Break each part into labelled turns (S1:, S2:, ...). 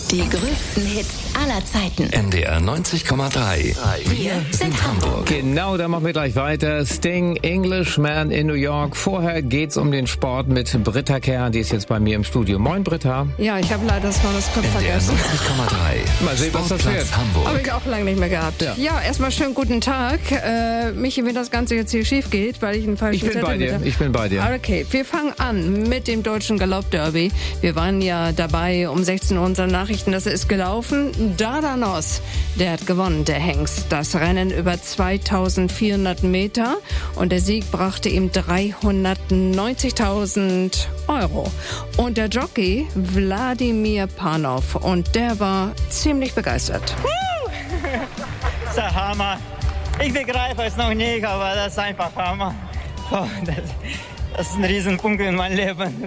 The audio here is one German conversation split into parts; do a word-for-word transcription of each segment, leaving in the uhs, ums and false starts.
S1: Die größten Hits aller Zeiten.
S2: N D R neunzig Komma drei. Wir sind Hamburg.
S3: Genau, da machen wir gleich weiter. Sting, Englishman in New York. Vorher geht's um den Sport mit Britta Kern. Die ist jetzt bei mir im Studio. Moin, Britta.
S4: Ja, ich habe leider das Horoskop vergessen.
S2: N D R neunzig Komma drei.
S3: Mal sehen, was das wird.
S2: Hamburg.
S4: Habe ich auch lange nicht mehr gehabt. Ja, ja erstmal schönen guten Tag. Äh, Michi, wenn das Ganze jetzt hier schief geht, weil ich einen falschen
S3: Ich bin
S4: Zettel
S3: bei dir.
S4: mit-
S3: Ich bin bei dir.
S4: Okay, wir fangen an mit dem deutschen Galopp-Derby. Wir waren ja dabei um sechzehn Uhr unsere Nachrichten, das ist gelaufen. Dardanos, der hat gewonnen, der Hengst. Das Rennen über zweitausendvierhundert Meter und der Sieg brachte ihm dreihundertneunzigtausend Euro. Und der Jockey Wladimir Panov, und der war ziemlich begeistert.
S5: Das ist der Hammer. Ich begreife es noch nicht, aber das ist einfach Hammer. Oh, das, das ist ein Riesenpunkt in meinem Leben.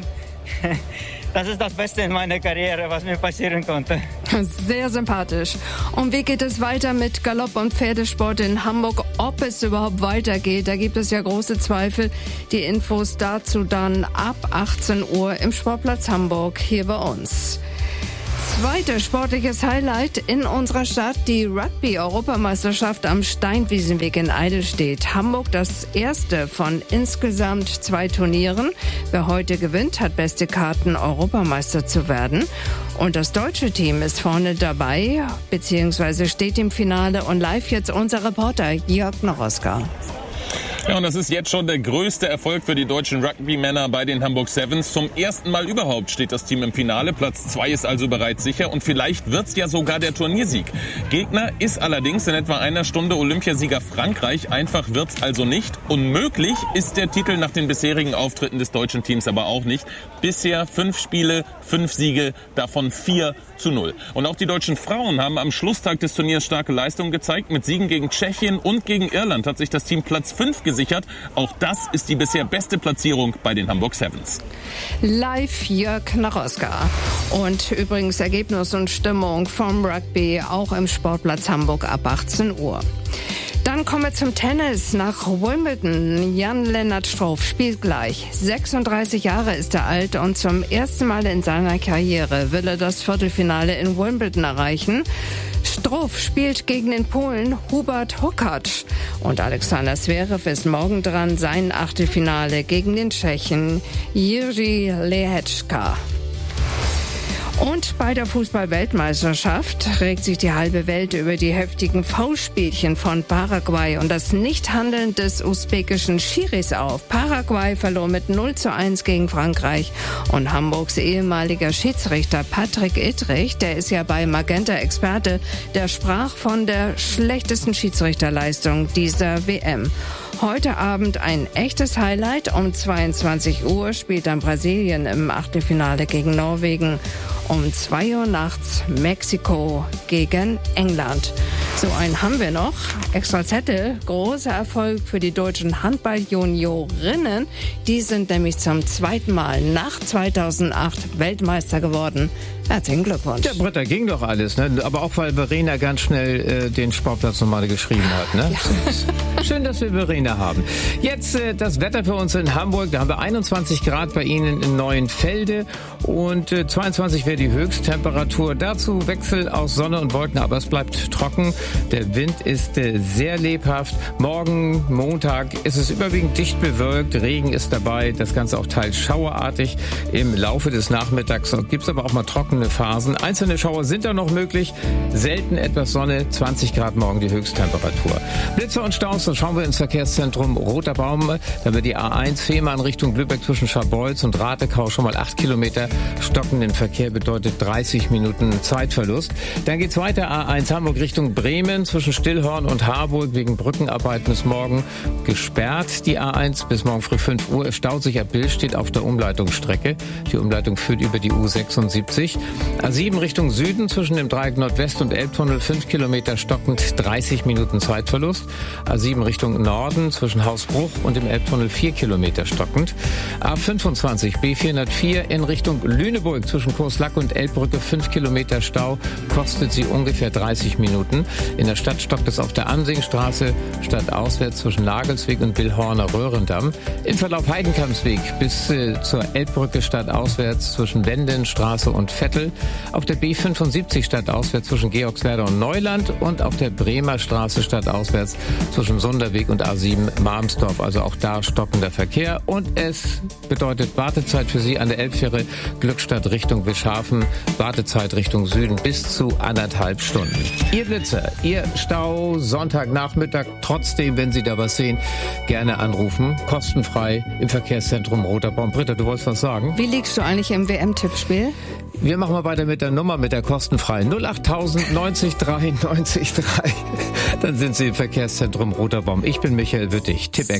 S5: Das ist das Beste in meiner Karriere, was mir passieren konnte.
S4: Sehr sympathisch. Und wie geht es weiter mit Galopp- und Pferdesport in Hamburg? Ob es überhaupt weitergeht, da gibt es ja große Zweifel. Die Infos dazu dann ab achtzehn Uhr im Sportplatz Hamburg hier bei uns. Zweites sportliches Highlight in unserer Stadt, die Rugby-Europameisterschaft am Steinwiesenweg in Eidelstedt. Hamburg das erste von insgesamt zwei Turnieren. Wer heute gewinnt, hat beste Karten, Europameister zu werden. Und das deutsche Team ist vorne dabei, beziehungsweise steht im Finale. Und live jetzt unser Reporter Jörg Noroska.
S6: Ja, und das ist jetzt schon der größte Erfolg für die deutschen Rugby-Männer bei den Hamburg Sevens. Zum ersten Mal überhaupt steht das Team im Finale. Platz zwei ist also bereits sicher und vielleicht wird's ja sogar der Turniersieg. Gegner ist allerdings in etwa einer Stunde Olympiasieger Frankreich. Einfach wird's also nicht. Unmöglich ist der Titel nach den bisherigen Auftritten des deutschen Teams aber auch nicht. Bisher fünf Spiele, fünf Siege, davon vier zu null. Und auch die deutschen Frauen haben am Schlusstag des Turniers starke Leistungen gezeigt. Mit Siegen gegen Tschechien und gegen Irland hat sich das Team Platz fünf gesichert. Auch das ist die bisher beste Platzierung bei den Hamburg Sevens.
S4: Live Jörg Noroska. Und übrigens Ergebnis und Stimmung vom Rugby auch im Sportplatz Hamburg ab achtzehn Uhr. Dann kommen wir zum Tennis nach Wimbledon. Jan-Lennart Struff spielt gleich. sechsunddreißig Jahre ist er alt und zum ersten Mal in seiner Karriere will er das Viertelfinale in Wimbledon erreichen. Struff spielt gegen den Polen Hubert Hurkacz. Und Alexander Zverev ist morgen dran, sein Achtelfinale gegen den Tschechen Jiří Lehečka. Und bei der Fußball-Weltmeisterschaft regt sich die halbe Welt über die heftigen Foulspielchen von Paraguay und das Nichthandeln des usbekischen Schiris auf. Paraguay verlor mit null zu eins gegen Frankreich und Hamburgs ehemaliger Schiedsrichter Patrick Ittrich, der ist ja bei Magenta Experte, der sprach von der schlechtesten Schiedsrichterleistung dieser W M. Heute Abend ein echtes Highlight. Um zweiundzwanzig Uhr spielt dann Brasilien im Achtelfinale gegen Norwegen. Um zwei Uhr nachts Mexiko gegen England. So einen haben wir noch. Extra Zettel. Großer Erfolg für die deutschen Handball-Juniorinnen. Die sind nämlich zum zweiten Mal nach zweitausendacht Weltmeister geworden. Herzlichen Glückwunsch.
S3: Ja, Britta, ging doch alles, ne? Aber auch weil Verena ganz schnell äh, den Sportplatz nochmal geschrieben hat, ne? Ja. Schön, dass wir Verena haben. Jetzt äh, das Wetter für uns in Hamburg. Da haben wir einundzwanzig Grad bei Ihnen in Neuenfelde und äh, zweiundzwanzig wäre die Höchsttemperatur. Dazu Wechsel aus Sonne und Wolken, aber es bleibt trocken. Der Wind ist äh, sehr lebhaft. Morgen, Montag, ist es überwiegend dicht bewölkt. Regen ist dabei. Das Ganze auch teils schauerartig im Laufe des Nachmittags. Gibt es aber auch mal trockene Phasen. Einzelne Schauer sind da noch möglich. Selten etwas Sonne. zwanzig Grad morgen die Höchsttemperatur. Blitze und Staus, dann schauen wir ins Verkehrszentrum Roter Baum. Da wird die A eins Fehmarn Richtung Lübeck zwischen Scharbeutz und Ratekau schon mal acht Kilometer. Stockenden Verkehr bedeutet dreißig Minuten Zeitverlust. Dann geht's weiter. A eins Hamburg Richtung Bremen zwischen Stillhorn und Harburg wegen Brückenarbeiten bis morgen gesperrt. Die A eins bis morgen früh fünf Uhr. Es staut sich ab Billstedt auf der Umleitungsstrecke. Die Umleitung führt über die U sechsundsiebzig. A sieben Richtung Süden zwischen dem Dreieck Nordwest und Elbtunnel fünf Kilometer stockend, dreißig Minuten Zeitverlust. A sieben in Richtung Norden zwischen Hausbruch und dem Elbtunnel vier Kilometer stockend. A fünfundzwanzig B vierhundertvier in Richtung Lüneburg zwischen Kurslack und Elbbrücke fünf Kilometer Stau, kostet sie ungefähr dreißig Minuten. In der Stadt stockt es auf der Ansingstraße stadtauswärts zwischen Nagelsweg und Billhorner Röhrendamm. Im Verlauf Heidenkampsweg bis äh, zur Elbbrücke stadtauswärts zwischen Wendenstraße und Vettel. Auf der B fünfundsiebzig stadtauswärts zwischen Georgswerder und Neuland und auf der Bremer Straße stadtauswärts zwischen Sunderweg und A sieben Marmsdorf. Also auch da stockender Verkehr. Und es bedeutet Wartezeit für Sie an der Elbfähre Glückstadt Richtung Wischhafen. Wartezeit Richtung Süden bis zu anderthalb Stunden. Ihr Blitzer, Ihr Stau Sonntagnachmittag. Trotzdem, wenn Sie da was sehen, gerne anrufen. Kostenfrei im Verkehrszentrum Roter Baum. Britta, du wolltest was sagen?
S4: Wie liegst du eigentlich im W M-Tippspiel?
S3: Wir machen mal weiter mit der Nummer, mit der kostenfreien null achttausend neunzig drei neunzig drei. Dann sind Sie im Verkehrszentrum Roter Baum. Ich bin Michael Wittig. Tippex.